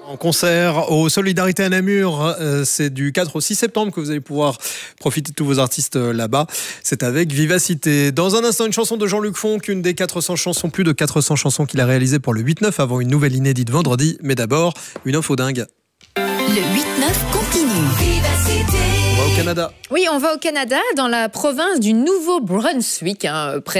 En concert au Solidarité à Namur, c'est du 4 au 6 septembre que vous allez pouvoir profiter de tous vos artistes là-bas. C'est avec Vivacité. Dans un instant, une chanson de Jean-Luc Fonck, une des 400 chansons, plus de 400 chansons qu'il a réalisées pour le 8-9 avant une nouvelle inédite vendredi. Mais d'abord, une info dingue. Le 8-9 continue. Vivacité. On va au Canada. Oui, on va au Canada, dans la province du Nouveau-Brunswick,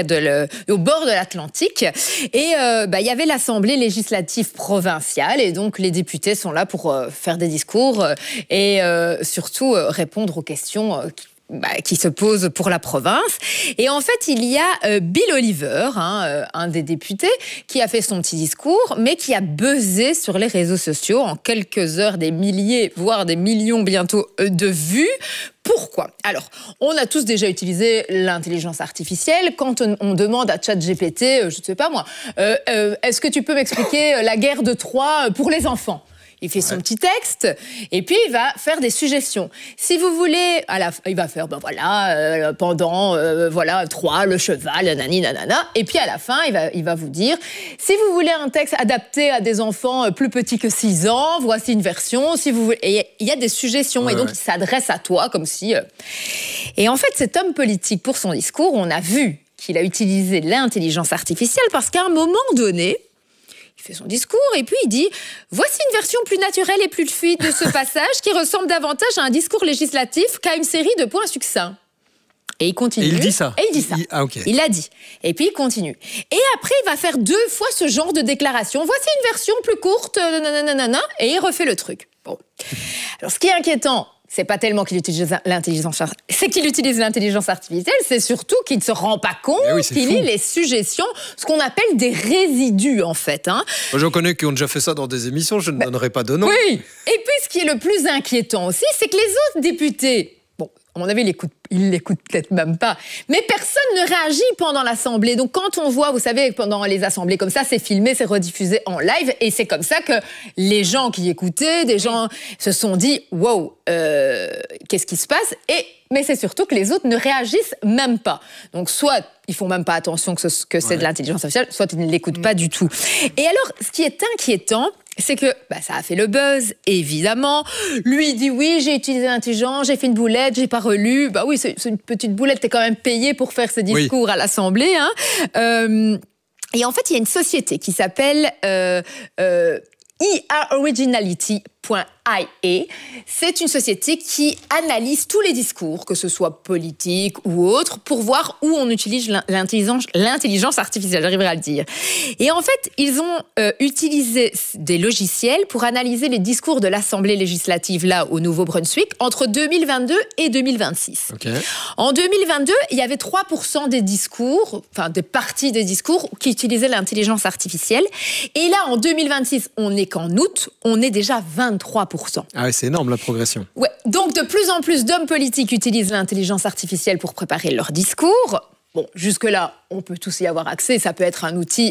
au bord de l'Atlantique. Et il y avait l'Assemblée législative provinciale, et donc les députés sont là pour faire des discours et surtout répondre aux questions qui se posent pour la province. Et en fait, il y a Bill Oliver, un des députés, qui a fait son petit discours, mais qui a buzzé sur les réseaux sociaux en quelques heures, des milliers, voire des millions bientôt de vues. Pourquoi ? Alors, on a tous déjà utilisé l'intelligence artificielle. Quand on demande à ChatGPT, je ne sais pas moi, est-ce que tu peux m'expliquer la guerre de Troie pour les enfants ? Il fait son petit texte et puis il va faire des suggestions. Si vous voulez, il va faire pendant Troie, le cheval, nanani nanana. Et puis à la fin, il va vous dire, si vous voulez un texte adapté à des enfants plus petits que 6 ans, voici une version. Si vous voulez, et il y a des suggestions et donc il s'adresse à toi comme si. Et en fait, cet homme politique, pour son discours, on a vu qu'il a utilisé l'intelligence artificielle parce qu'à un moment donné, il fait son discours et puis il dit « Voici une version plus naturelle et plus fluide de ce passage qui ressemble davantage à un discours législatif qu'à une série de points succincts. » Et il continue. Et il dit ça. Il l'a dit. Et puis il continue. Et après, il va faire 2 fois ce genre de déclaration. « Voici une version plus courte, nanana. » Et il refait le truc. Bon. Alors, ce qui est inquiétant, c'est pas tellement qu'il utilise l'intelligence artificielle, c'est surtout qu'il ne se rend pas compte qu'il lit les suggestions, ce qu'on appelle des résidus, en fait. Moi, j'en connais qui ont déjà fait ça dans des émissions, je ne donnerai pas de nom. Oui. Et puis, ce qui est le plus inquiétant aussi, c'est que les autres députés, à mon avis, ils l'écoutent peut-être même pas. Mais personne ne réagit pendant l'Assemblée. Donc, quand on voit, vous savez, pendant les assemblées comme ça, c'est filmé, c'est rediffusé en live. Et c'est comme ça que les gens qui écoutaient, des gens se sont dit « Wow, qu'est-ce qui se passe ?» Mais c'est surtout que les autres ne réagissent même pas. Donc, soit ils font même pas attention que c'est de l'intelligence artificielle, soit ils ne l'écoutent pas du tout. Et alors, ce qui est inquiétant, c'est que ça a fait le buzz, évidemment. Lui, il dit « Oui, j'ai utilisé l'intelligence, j'ai fait une boulette, j'ai pas relu. » Bah oui, c'est une petite boulette, t'es quand même payé pour faire ce discours à l'Assemblée. Et en fait, il y a une société qui s'appelle eOriginality.ia. C'est une société qui analyse tous les discours, que ce soit politique ou autre, pour voir où on utilise l'intelligence artificielle, j'arriverai à le dire. Et en fait, ils ont utilisé des logiciels pour analyser les discours de l'Assemblée législative, là, au Nouveau-Brunswick, entre 2022 et 2026. Okay. En 2022, il y avait 3% des discours, enfin des parties des discours, qui utilisaient l'intelligence artificielle. Et là, en 2026, on n'est qu'en août, on est déjà 23%. Ah oui, c'est énorme la progression. Ouais, donc de plus en plus d'hommes politiques utilisent l'intelligence artificielle pour préparer leur discours. Bon, jusque-là, on peut tous y avoir accès, ça peut être un outil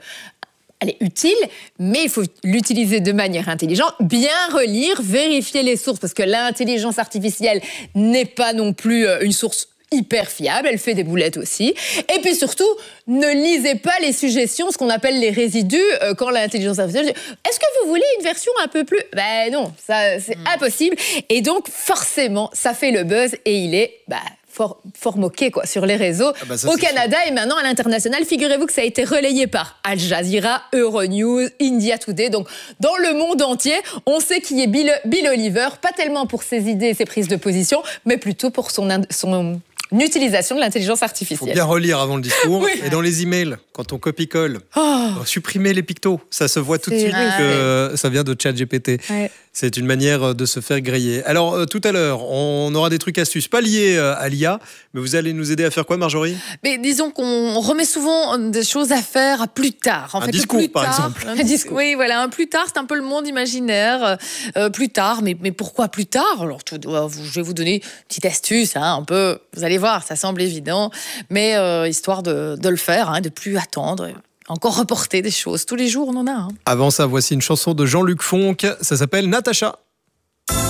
utile, mais il faut l'utiliser de manière intelligente, bien relire, vérifier les sources, parce que l'intelligence artificielle n'est pas non plus une source hyper fiable, elle fait des boulettes aussi. Et puis surtout, ne lisez pas les suggestions, ce qu'on appelle les résidus, quand l'intelligence artificielle dit « Est-ce que vous voulez une version un peu plus… » Ben non, ça c'est impossible. Et donc, forcément, ça fait le buzz et il est fort moqué sur les réseaux. Au Canada et maintenant à l'international. Figurez-vous que ça a été relayé par Al Jazeera, Euronews, India Today. Donc, dans le monde entier, on sait qui est Bill Oliver, pas tellement pour ses idées et ses prises de position, mais plutôt pour son utilisation de l'intelligence artificielle. Il faut bien relire avant le discours. Et dans les emails, quand on copie-colle, supprimer les pictos. Ça se voit tout de suite que ça vient de ChatGPT. C'est une manière de se faire griller. Alors, tout à l'heure, on aura des trucs astuces, pas liés à l'IA, mais vous allez nous aider à faire quoi, Marjorie ? Mais disons qu'on remet souvent des choses à faire à plus tard. Un discours, par exemple. Un discours. Oui, voilà, un plus tard, c'est un peu le monde imaginaire. Plus tard, mais pourquoi plus tard ? Alors, je vais vous donner une petite astuce, un peu. Vous allez voir, ça semble évident, mais histoire de le faire, de plus attendre. Encore reporter des choses. Tous les jours, on en a. Avant ça, voici une chanson de Jean-Luc Fonck. Ça s'appelle Natacha.